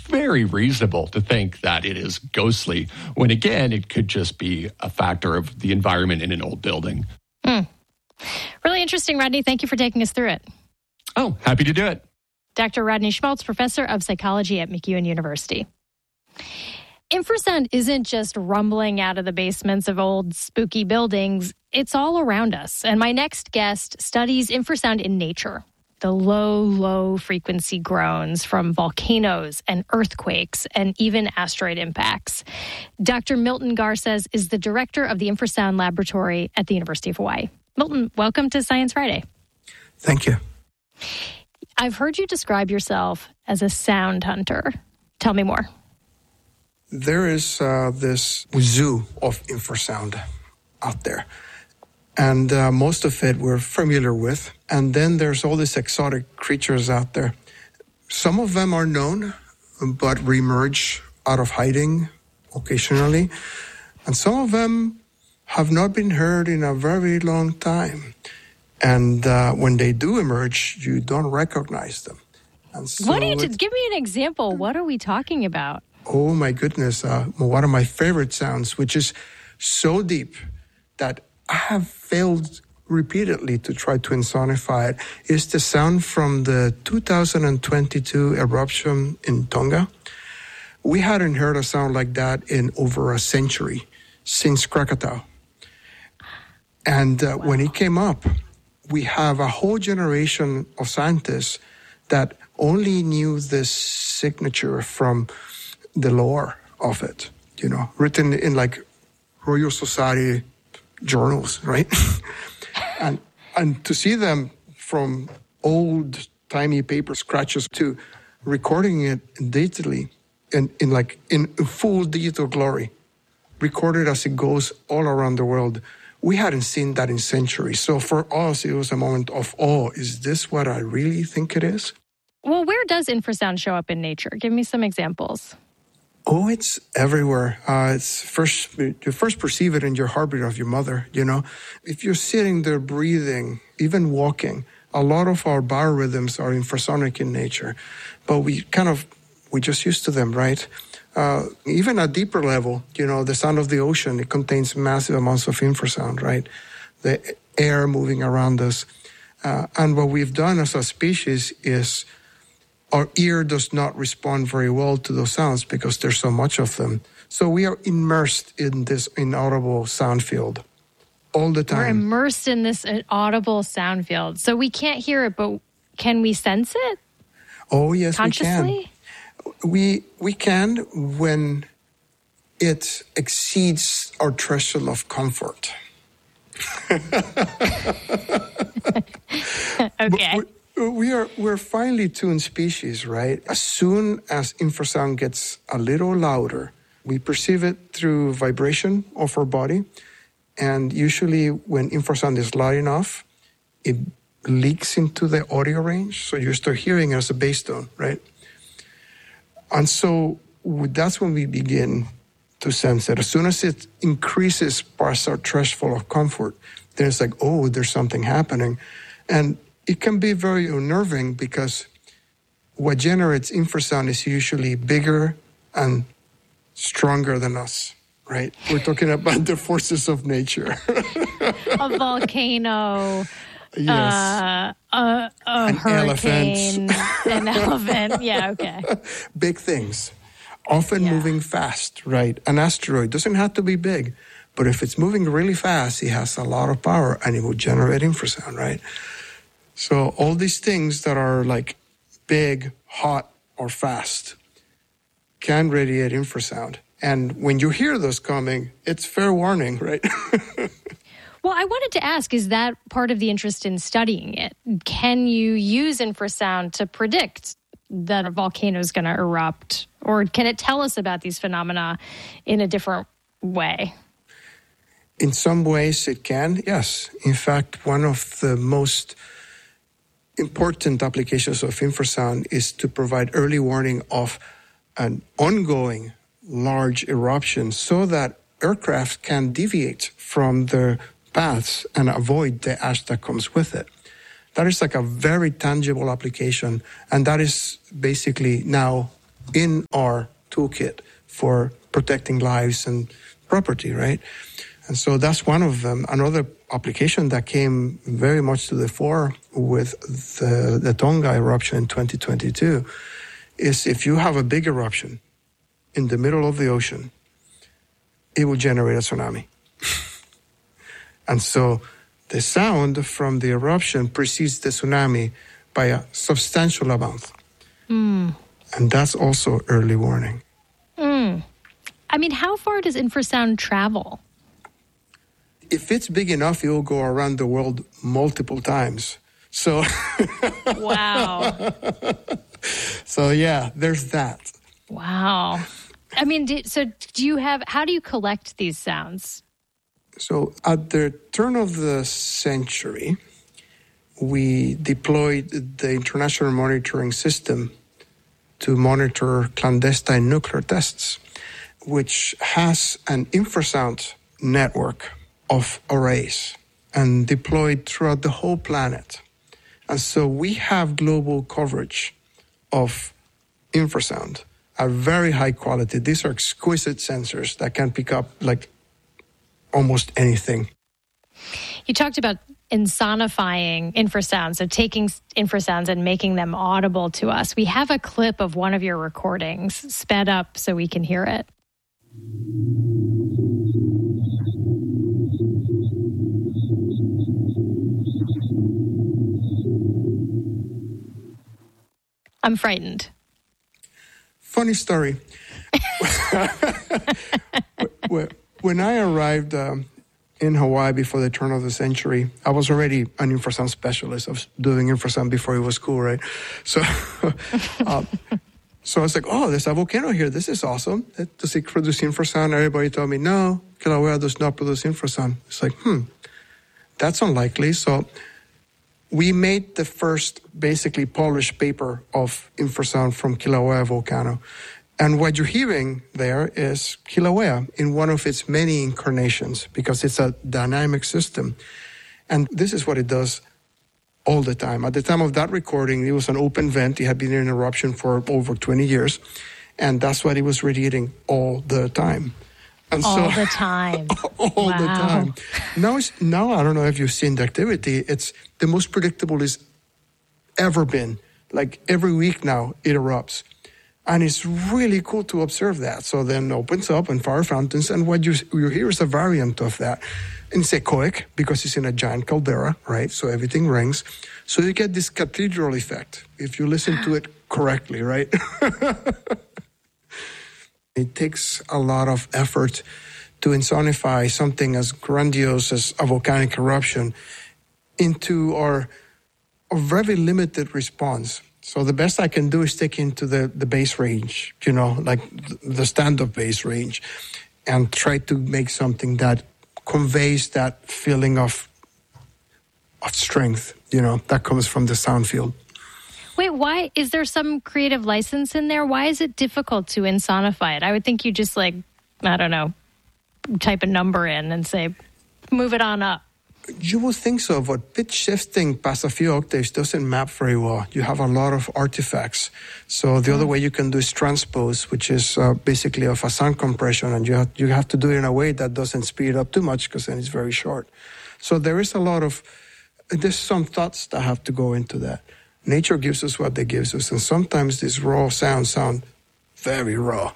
very reasonable to think that it is ghostly, when again, it could just be a factor of the environment in an old building. Really interesting, Rodney. Thank you for taking us through it. Oh, happy to do it. Dr. Rodney Schmaltz, professor of psychology at MacEwan University. Infrasound isn't just rumbling out of the basements of old spooky buildings. It's all around us. And my next guest studies infrasound in nature. The low frequency groans from volcanoes and earthquakes and even asteroid impacts. Dr. Milton Garces is the director of the Infrasound Laboratory at the University of Hawaii. Milton, welcome to Science Friday. Thank you. I've heard you describe yourself as a sound hunter. Tell me more. There is this zoo of infrasound out there. And most of it we're familiar with. And then there's all these exotic creatures out there. Some of them are known, but reemerge out of hiding occasionally. And some of them have not been heard in a very long time. And when they do emerge, you don't recognize them. And so give me an example. What are we talking about? Oh, my goodness. One of my favorite sounds, which is so deep that I have failed repeatedly to try to insonify it, is the sound from the 2022 eruption in Tonga. We hadn't heard a sound like that in over a century, since Krakatau. And when it came up, we have a whole generation of scientists that only knew this signature from the lore of it, written in like Royal Society journals, right? and to see them from old tiny paper scratches to recording it digitally in full digital glory, recorded as it goes all around the world. We hadn't seen that in centuries. So for us, it was a moment of awe. Is this what I really think it is? Well, where does infrasound show up in nature? Give me some examples. Oh, it's everywhere. You first perceive it in your heartbeat of your mother, If you're sitting there breathing, even walking, a lot of our biorhythms are infrasonic in nature. But we just used to them, right? Even at deeper level, the sound of the ocean, it contains massive amounts of infrasound, right? The air moving around us. And what we've done as a species is our ear does not respond very well to those sounds because there's so much of them. So we are immersed in this inaudible sound field all the time. We're immersed in this inaudible sound field. So we can't hear it, but can we sense it? Oh, yes, consciously? We can when it exceeds our threshold of comfort. Okay. We're finely tuned species, right? As soon as infrasound gets a little louder, we perceive it through vibration of our body. And usually when infrasound is loud enough, it leaks into the audio range. So you start hearing it as a bass tone, right? And so that's when we begin to sense it. As soon as it increases past our threshold of comfort, then it's like, oh, there's something happening. And it can be very unnerving because what generates infrasound is usually bigger and stronger than us, right? We're talking about the forces of nature. A volcano. Yes. A hurricane. An elephant. Yeah, okay. Big things. Often moving fast, right? An asteroid doesn't have to be big, but if it's moving really fast, it has a lot of power and it will generate infrasound, right? So all these things that are like big, hot, or fast can radiate infrasound. And when you hear those coming, it's fair warning, right? Well, I wanted to ask, is that part of the interest in studying it? Can you use infrasound to predict that a volcano is going to erupt? Or can it tell us about these phenomena in a different way? In some ways it can, yes. In fact, one of the most important applications of infrasound is to provide early warning of an ongoing large eruption so that aircraft can deviate from their paths and avoid the ash that comes with it. That is like a very tangible application, and that is basically now in our toolkit for protecting lives and property, right? And so that's one of them. Another application that came very much to the fore with the Tonga eruption in 2022 is if you have a big eruption in the middle of the ocean, it will generate a tsunami. And so the sound from the eruption precedes the tsunami by a substantial amount. And that's also early warning. I mean, how far does infrasound travel? If it's big enough, it will go around the world multiple times. So, wow. So yeah, there's that. Wow. I mean, how do you collect these sounds? So at the turn of the century, we deployed the International Monitoring System to monitor clandestine nuclear tests, which has an infrasound network of arrays and deployed throughout the whole planet. And so we have global coverage of infrasound at very high quality. These are exquisite sensors that can pick up like almost anything. You talked about insonifying infrasounds, so taking infrasounds and making them audible to us. We have a clip of one of your recordings sped up so we can hear it. I'm frightened. Funny story. When I arrived in Hawaii before the turn of the century, I was already an infrasound specialist. I was doing infrasound before it was cool, right? So, so I was like, oh, there's a volcano here. This is awesome. Does it produce infrasound? Everybody told me, no, Kilauea does not produce infrasound. It's like, that's unlikely. So we made the first basically published paper of infrasound from Kilauea volcano. And what you're hearing there is Kilauea in one of its many incarnations because it's a dynamic system. And this is what it does all the time. At the time of that recording, it was an open vent. It had been in eruption for over 20 years. And that's what it was radiating all the time. And all the time. All the time. Now, I don't know if you've seen the activity. It's the most predictable it's ever been. Like every week now, it erupts. And it's really cool to observe that. So then it opens up and fire fountains. And what you hear is a variant of that. And it's echoic because it's in a giant caldera, right? So everything rings. So you get this cathedral effect if you listen to it correctly, right? It takes a lot of effort to insonify something as grandiose as a volcanic eruption into a very limited response. So the best I can do is take into the bass range, like the stand-up bass range, and try to make something that conveys that feeling of strength, that comes from the sound field. Wait, why? Is there some creative license in there? Why is it difficult to insonify it? I would think you just type a number in and say, move it on up. You would think so, but pitch shifting past a few octaves doesn't map very well. You have a lot of artifacts. So the other way you can do is transpose, which is basically of a sound compression, and you have to do it in a way that doesn't speed up too much because then it's very short. So there's some thoughts that have to go into that. Nature gives us what they gives us, and sometimes these raw sounds sound very raw.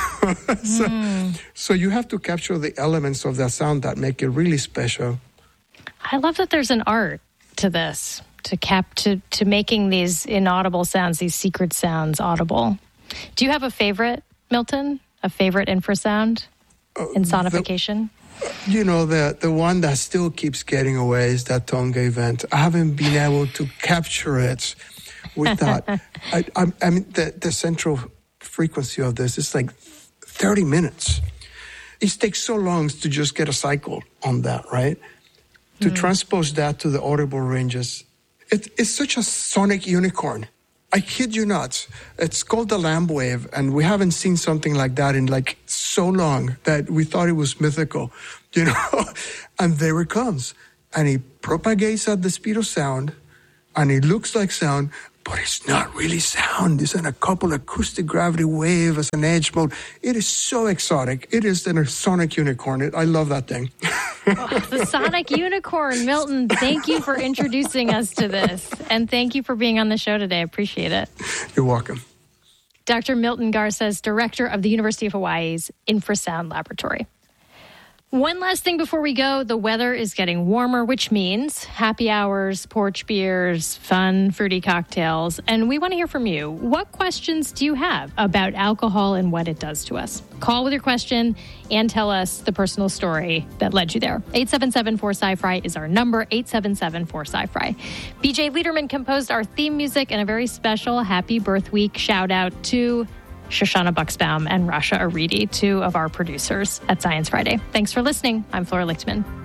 So you have to capture the elements of that sound that make it really special. I love that there's an art to this, to making these inaudible sounds, these secret sounds audible. Do you have a favorite, Milton? A favorite infrasound insonification? The one that still keeps getting away is that Tonga event. I haven't been able to capture it with that. I mean, the central frequency of this is like 30 minutes. It takes so long to just get a cycle on that, right? To transpose that to the audible ranges. It's such a sonic unicorn. I kid you not. It's called the Lamb Wave, and we haven't seen something like that in so long that we thought it was mythical, And there it comes. And it propagates at the speed of sound, and it looks like sound, but it's not really sound. It's in a couple acoustic gravity wave as an edge mode. It is so exotic. It is the sonic unicorn. I love that thing. The sonic unicorn. Milton, thank you for introducing us to this. And thank you for being on the show today. I appreciate it. You're welcome. Dr. Milton Garces, director of the University of Hawaii's Infrasound Laboratory. One last thing before we go. The weather is getting warmer, which means happy hours, porch beers, fun, fruity cocktails. And we want to hear from you. What questions do you have about alcohol and what it does to us? Call with your question and tell us the personal story that led you there. 877-4SCI-FRI is our number, 877-4SCI-FRI. BJ Liederman composed our theme music, and a very special Happy Birth Week shout out to Shoshana Buxbaum and Rasha Aridi, two of our producers at Science Friday. Thanks for listening. I'm Flora Lichtman.